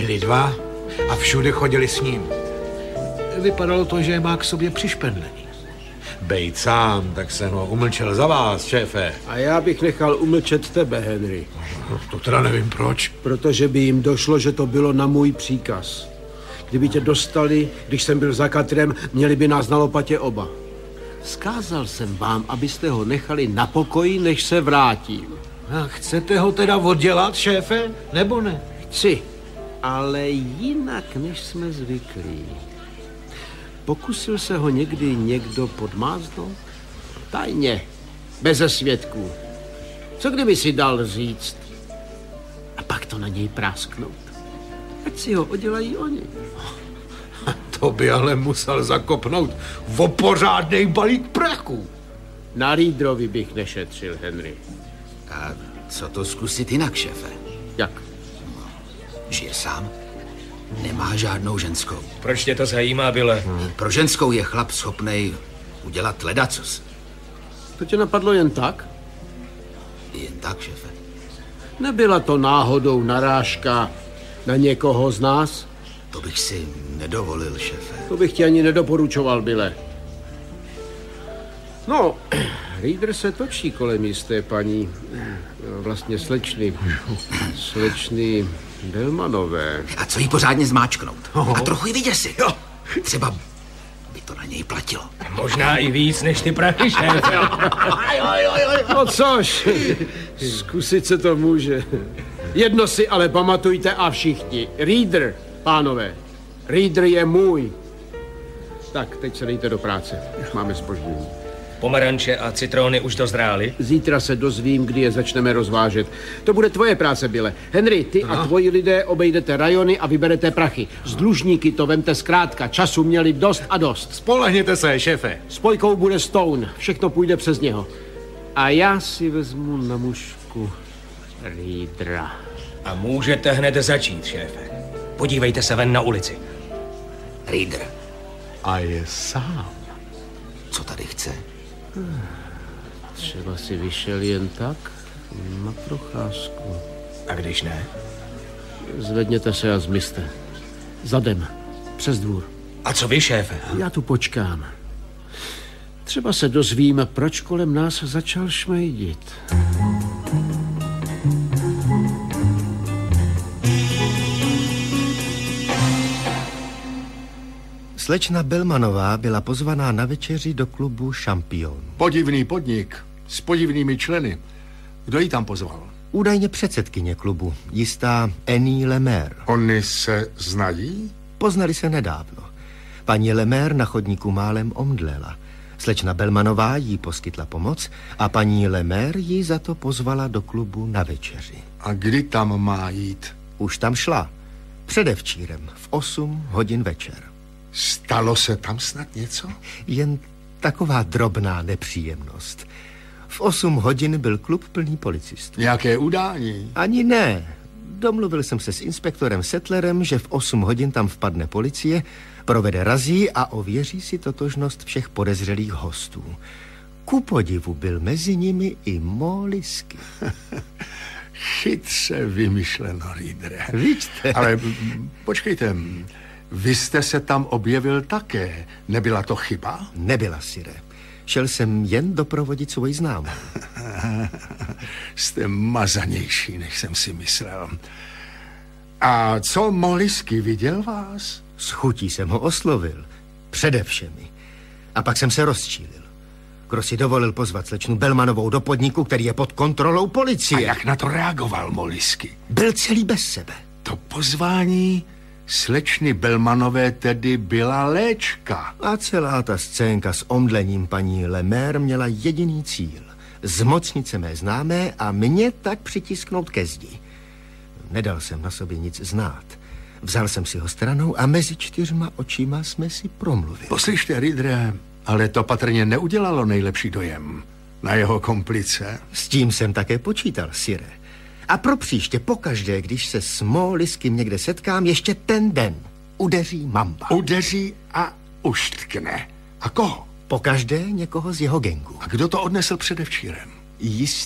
Byli dva a všude chodili s ním. Vypadalo to, že je má k sobě přišpendlený. Bejt sám, tak jsem ho umlčel za vás, šéfe. A já bych nechal umlčet tebe, Henry. To teda nevím proč. Protože by jim došlo, že to bylo na můj příkaz. Kdyby tě dostali, když jsem byl za katrem, měli by nás na lopatě oba. Vzkázal jsem vám, abyste ho nechali na pokoji, než se vrátím. A chcete ho teda oddělat, šéfe, nebo ne? Chci, ale jinak, než jsme zvyklí. Pokusil se ho někdy někdo podmáznout? Tajně, beze svědků. Co kdyby si dal říct? A pak to na něj prásknout. Ať si ho odělají oni. To by ale musel zakopnout o pořádnej balík prachu. Na Reederovi bych nešetřil, Henry. A co to zkusit jinak, šéfe? Jak? Žije sám? Nemá žádnou ženskou. Proč tě to zajímá, Bille? Pro ženskou je chlap schopnej udělat ledacos. To tě napadlo jen tak? Jen tak, šéfe. Nebyla to náhodou narážka na někoho z nás? To bych si nedovolil, šéfe. To bych ti ani nedoporučoval, Bille. No, Reeder se točí kolem jisté paní, vlastně slečny Bellmanové. A co jí pořádně zmáčknout? A trochu ji vyděsit. Jo. Třeba by to na něj platilo. Možná i víc než ty prachy, šéfe. No což, zkusit se to může. Jedno si ale pamatujte a všichni. Reeder, pánové, Reeder je můj. Tak, teď se dejte do práce. Máme zpoždění. Pomeranče a citrony už dozrály? Zítra se dozvím, kdy je začneme rozvážet. To bude tvoje práce, Bille. Henry, ty a tvoji lidé obejdete rajony a vyberete prachy. Z dlužníky to vemte zkrátka. Času měli dost a dost. Spolehněte se, šéfe. Spojkou bude Stone. Všechno půjde přes něho. A já si vezmu na mužku Reedera. A můžete hned začít, šéfe. Podívejte se ven na ulici. Reeder. A je sám. Co tady chce? Třeba si vyšel jen tak na procházku. A když ne? Zvedněte se a zmizte. Zadem, přes dvůr. A co vy, šéfe? Já tu počkám. Třeba se dozvím, proč kolem nás začal šmejdit. Slečna Bellmanová byla pozvaná na večeři do klubu Šampion. Podivný podnik s podivnými členy. Kdo ji tam pozval? Údajně předsedkyně klubu, jistá Annie Lemaire. Oni se znají? Poznali se nedávno. Paní Lemaire na chodníku málem omdlela. Slečna Bellmanová jí poskytla pomoc a paní Lemaire ji za to pozvala do klubu na večeři. A kdy tam má jít? Už tam šla. Předevčírem v 8 hodin večer. Stalo se tam snad něco? Jen taková drobná nepříjemnost. V 8 hodin byl klub plný policistů. Nějaké udání? Ani ne. Domluvil jsem se s inspektorem Settlerem, že v 8 hodin tam vpadne policie, provede razii a ověří si totožnost všech podezřelých hostů. Ku podivu byl mezi nimi i Mollisky. Chytře vymyšleno, Reedere. Vidíte? Ale počkejte, vy jste se tam objevil také. Nebyla to chyba? Nebyla, sire. Šel jsem jen doprovodit svoji známou. Jste mazanější, než jsem si myslel. A co Mollisky, viděl vás? S chutí jsem ho oslovil. Přede všemi. A pak jsem se rozčílil. Kdo si dovolil pozvat slečnu Bellmanovou do podniku, který je pod kontrolou policie? A jak na to reagoval Mollisky? Byl celý bez sebe. To pozvání slečny Bellmanové tedy byla léčka. A celá ta scénka s omdlením paní Lemaire měla jediný cíl. Zmocnit se mé známé a mě tak přitisknout ke zdi. Nedal jsem na sobě nic znát. Vzal jsem si ho stranou a mezi 4 očima jsme si promluvili. Poslyšte, Reedere, ale to patrně neudělalo nejlepší dojem na jeho komplice. S tím jsem také počítal, sire. A pro příště pokaždé, když se s Mollискym někde setkám, ještě ten den udeří mamba. Udeří a uštkne. A koho? Pokaždé někoho z jeho gengu. A kdo to odnesl předevčírem? Jistý